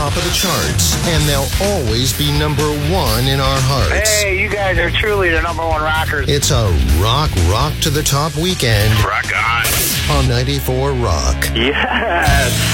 top of the charts, and they'll always be number one in our hearts. Hey, you guys are truly the number one rockers. It's a rock to the top weekend Rock on. on 94 Rock. Yes.